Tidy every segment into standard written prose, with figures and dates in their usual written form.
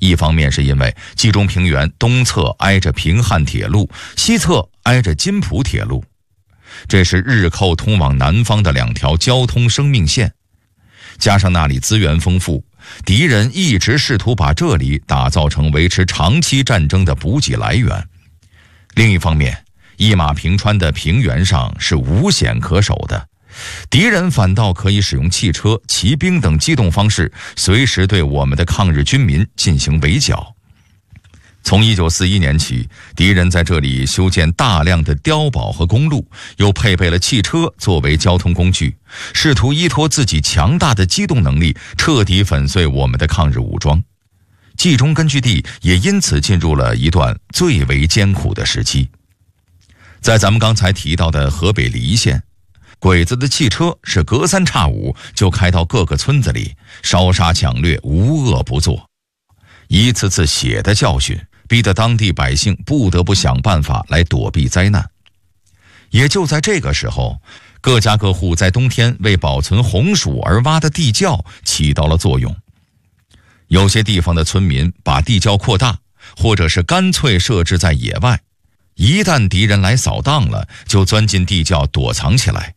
一方面是因为冀中平原东侧挨着平汉铁路，西侧挨着津浦铁路，这是日寇通往南方的两条交通生命线。加上那里资源丰富，敌人一直试图把这里打造成维持长期战争的补给来源。另一方面，一马平川的平原上是无险可守的，敌人反倒可以使用汽车、骑兵等机动方式，随时对我们的抗日军民进行围剿。从1941年起，敌人在这里修建大量的碉堡和公路，又配备了汽车作为交通工具，试图依托自己强大的机动能力，彻底粉碎我们的抗日武装。冀中根据地也因此进入了一段最为艰苦的时期。在咱们刚才提到的河北黎县，鬼子的汽车是隔三差五就开到各个村子里，烧杀抢掠，无恶不作。一次次血的教训，逼得当地百姓不得不想办法来躲避灾难。也就在这个时候，各家各户在冬天为保存红薯而挖的地窖起到了作用。有些地方的村民把地窖扩大，或者是干脆设置在野外，一旦敌人来扫荡了，就钻进地窖躲藏起来。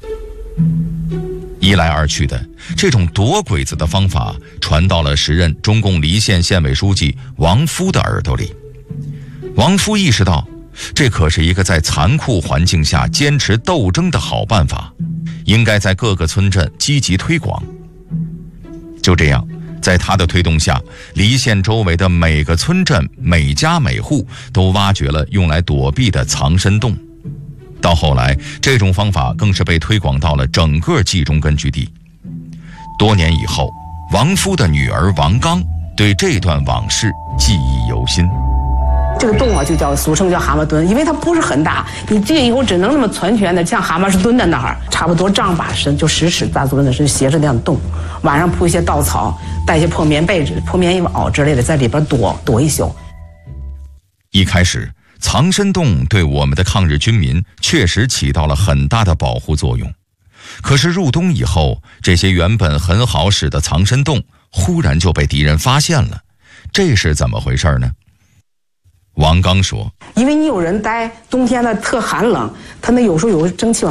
一来二去的，这种躲鬼子的方法传到了时任中共黎县县委书记王夫的耳朵里。王夫意识到，这可是一个在残酷环境下坚持斗争的好办法，应该在各个村镇积极推广。就这样，在他的推动下，黎县周围的每个村镇、每家每户都挖掘了用来躲避的藏身洞。到后来，这种方法更是被推广到了整个冀中根据地。多年以后，王夫的女儿王刚对这段往事记忆犹新。 这个洞啊，就叫俗称叫蛤蟆墩，因为它不是很大，你进去以后只能那么全的，像蛤蟆是蹲在那儿，差不多丈把深，就10尺大左右的是斜着那样洞。晚上铺一些稻草，带一些破棉被子、破棉衣袄之类的，在里边躲一宿。 一开始，藏身洞对我们的抗日军民确实起到了很大的保护作用。可是入冬以后，这些原本很好使的藏身洞忽然就被敌人发现了，这是怎么回事呢？王刚说， 因为你有人待，冬天呢特寒冷，他那有时候有蒸汽往